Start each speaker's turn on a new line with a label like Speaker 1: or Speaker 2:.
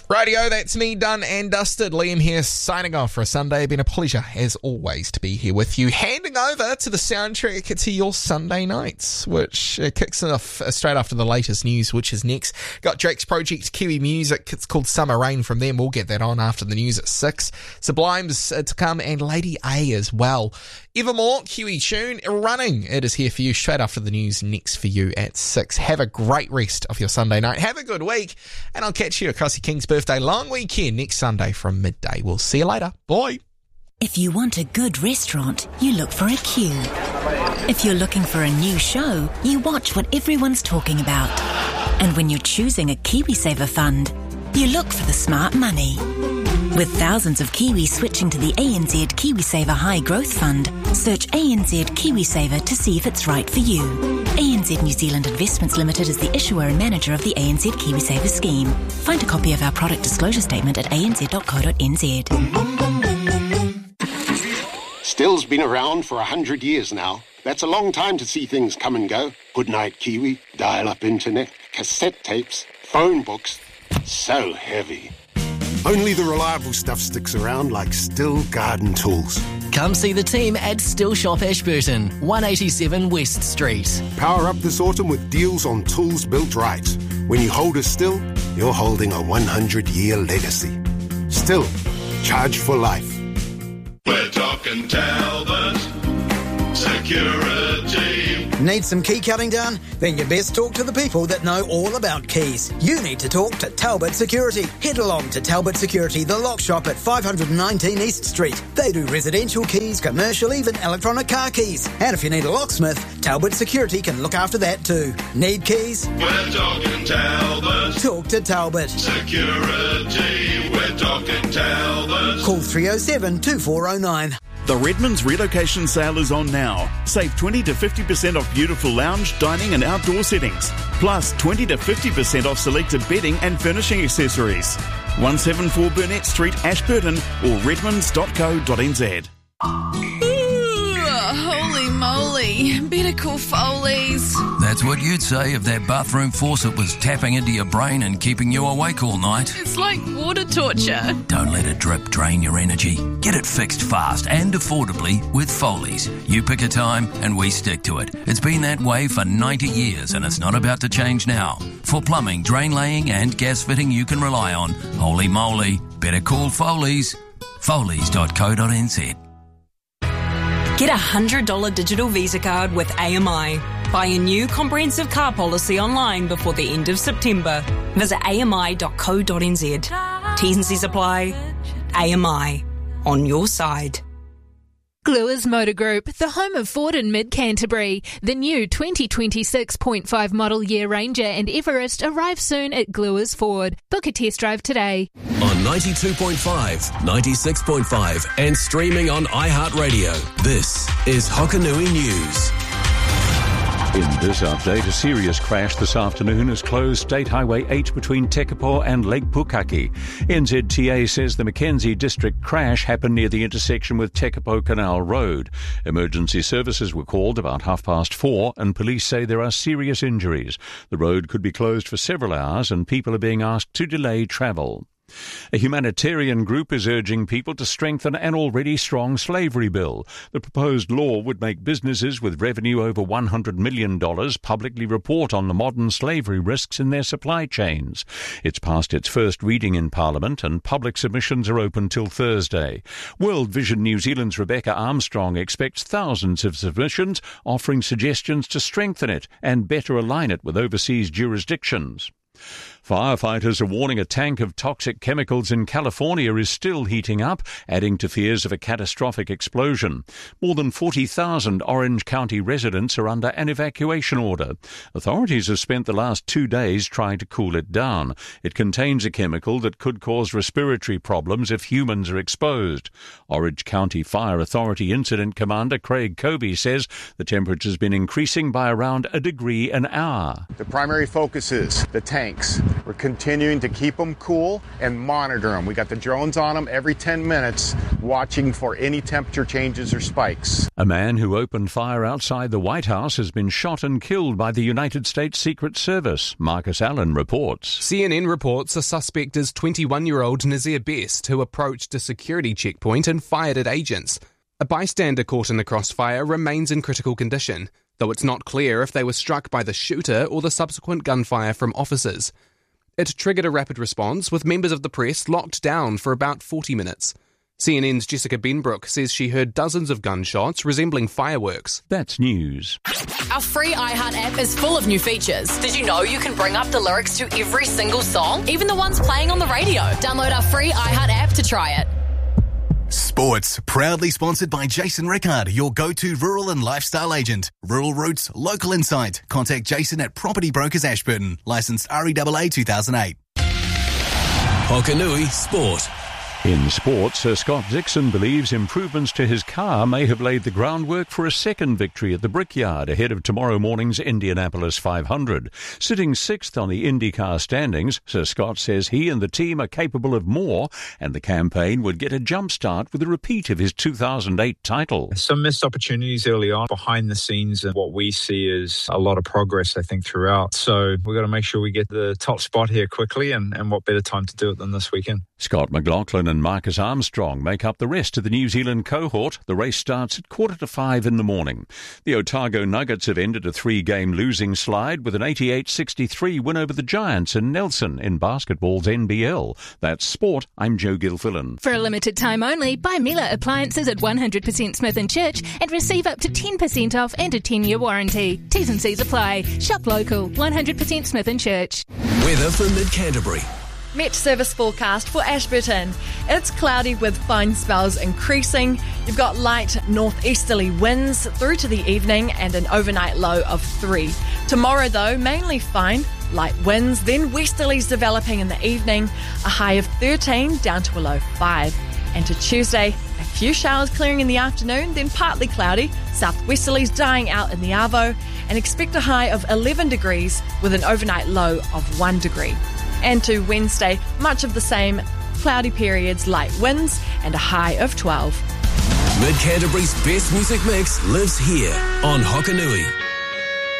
Speaker 1: Radio, that's me done and dusted. Liam here signing off for a Sunday. Been a pleasure, as always, to be here with you. Handing over to the soundtrack to your Sunday nights, which kicks off straight after the latest news, which is next. Got Drake's project, Kiwi Music. It's called Summer Rain from them. We'll get that on after the news at 6. Sublime's to come and Lady A as well. Evermore, Kiwi tune, Running. It is here for you straight after the news, next for you at 6. Have a great rest of your Sunday night. Have a good week, and I'll catch you across your King's birthday long weekend next Sunday from midday. We'll see you later. Bye.
Speaker 2: If you want a good restaurant, you look for a queue. If you're looking for a new show, you watch what everyone's talking about. And when you're choosing a KiwiSaver fund, you look for the smart money. With thousands of Kiwis switching to the ANZ KiwiSaver High Growth Fund, search ANZ KiwiSaver to see if it's right for you. ANZ New Zealand Investments Limited is the issuer and manager of the ANZ KiwiSaver scheme. Find a copy of our product disclosure statement at anz.co.nz.
Speaker 3: Still's been around for 100 years now. That's a long time to see things come and go. Goodnight Kiwi, dial-up internet, cassette tapes, phone books. So heavy. Only the reliable stuff sticks around, like Still Garden Tools.
Speaker 4: Come see the team at Still Shop Ashburton, 187 West Street.
Speaker 3: Power up this autumn with deals on tools built right. When you hold a Still, you're holding a 100-year legacy. Still, charge for life.
Speaker 5: We're talking Talbot Security.
Speaker 6: Need some key cutting done? Then you best talk to the people that know all about keys. You need to talk to Talbot Security. Head along to Talbot Security, the lock shop at 519 East Street. They do residential keys, commercial, even electronic car keys. And if you need a locksmith, Talbot Security can look after that too. Need keys?
Speaker 5: We're talking Talbot.
Speaker 6: Talk to Talbot
Speaker 5: Security. We're talking Talbot.
Speaker 6: Call 307 2409.
Speaker 7: The Redmond's relocation sale is on now. Save 20 to 50% off beautiful lounge, dining and outdoor settings. Plus 20 to 50% off selected bedding and furnishing accessories. 174 Burnett Street, Ashburton or redmonds.co.nz.
Speaker 8: Holy moly. Better call Foley's.
Speaker 9: That's what you'd say if that bathroom faucet was tapping into your brain and keeping you awake all night.
Speaker 8: It's like water torture.
Speaker 9: Don't let a drip drain your energy. Get it fixed fast and affordably with Foley's. You pick a time and we stick to it. It's been that way for 90 years and it's not about to change now. For plumbing, drain laying and gas fitting you can rely on. Holy moly. Better call Foley's. Foley's.co.nz.
Speaker 10: Get a $100 digital Visa card with AMI. Buy a new comprehensive car policy online before the end of September. Visit ami.co.nz. T's and C's apply. AMI. On your side.
Speaker 11: Gluers Motor Group, the home of Ford in Mid-Canterbury. The new 2026.5 model year Ranger and Everest arrive soon at Gluers Ford. Book a test drive today.
Speaker 12: On 92.5, 96.5 and streaming on iHeartRadio. This is Hokanui News.
Speaker 13: In this update, a serious crash this afternoon has closed State Highway 8 between Tekapo and Lake Pukaki. NZTA says the Mackenzie District crash happened near the intersection with Tekapo Canal Road. Emergency services were called about 4:30 and police say there are serious injuries. The road could be closed for several hours and people are being asked to delay travel. A humanitarian group is urging people to strengthen an already strong slavery bill. The proposed law would make businesses with revenue over $100 million publicly report on the modern slavery risks in their supply chains. It's passed its first reading in Parliament and public submissions are open till Thursday. World Vision New Zealand's Rebecca Armstrong expects thousands of submissions offering suggestions to strengthen it and better align it with overseas jurisdictions. Firefighters are warning a tank of toxic chemicals in California is still heating up, adding to fears of a catastrophic explosion. More than 40,000 Orange County residents are under an evacuation order. Authorities have spent the last 2 days trying to cool it down. It contains a chemical that could cause respiratory problems if humans are exposed. Orange County Fire Authority Incident Commander Craig Kobe says the temperature has been increasing by around a degree an hour.
Speaker 14: The primary focus is the tanks. We're continuing to keep them cool and monitor them. We got the drones on them every 10 minutes, watching for any temperature changes or spikes.
Speaker 13: A man who opened fire outside the White House has been shot and killed by the United States Secret Service. Marcus Allen reports.
Speaker 15: CNN reports a suspect is 21-year-old Nazir Best, who approached a security checkpoint and fired at agents. A bystander caught in the crossfire remains in critical condition, though it's not clear if they were struck by the shooter or the subsequent gunfire from officers. It triggered a rapid response, with members of the press locked down for about 40 minutes. CNN's Jessica Benbrook says she heard dozens of gunshots resembling fireworks.
Speaker 13: That's news.
Speaker 16: Our free iHeart app is full of new features. Did you know you can bring up the lyrics to every single song, even the ones playing on the radio? Download our free iHeart app to try it.
Speaker 17: Sports, proudly sponsored by Jason Rickard, your go-to rural and lifestyle agent. Rural roots, local insight. Contact Jason at Property Brokers Ashburton. Licensed REAA 2008.
Speaker 12: Hokanui Sport.
Speaker 13: In sports, Sir Scott Dixon believes improvements to his car may have laid the groundwork for a second victory at the Brickyard ahead of tomorrow morning's Indianapolis 500. Sitting sixth on the IndyCar standings, Sir Scott says he and the team are capable of more, and the campaign would get a jump start with a repeat of his 2008 title.
Speaker 18: Some missed opportunities early on. Behind the scenes, and what we see is a lot of progress, I think, throughout. So we've got to make sure we get the top spot here quickly, and what better time to do it than this weekend.
Speaker 13: Scott McLaughlin and Marcus Armstrong make up the rest of the New Zealand cohort. The race starts at 4:45 in the morning. The Otago Nuggets have ended a 3-game losing slide with an 88-63 win over the Giants in Nelson in basketball's NBL. That's sport. I'm Joe Gilfillan.
Speaker 11: For a limited time only, buy Miele appliances at 100% Smith & Church and receive up to 10% off and a 10-year warranty. T's and C's apply. Shop local. 100% Smith & Church.
Speaker 12: Weather for Mid-Canterbury.
Speaker 19: Met service forecast for Ashburton. It's cloudy with fine spells increasing. You've got light northeasterly winds through to the evening and an overnight low of 3. Tomorrow, though, mainly fine. Light winds, then westerlies developing in the evening. A high of 13 down to a low 5. And to Tuesday, a few showers clearing in the afternoon, then partly cloudy. Southwesterlies dying out in the Arvo. And expect a high of 11 degrees with an overnight low of 1 degree. And to Wednesday, much of the same, cloudy periods, light winds, and a high of 12.
Speaker 12: Mid-Canterbury's best music mix lives here on Hokanui.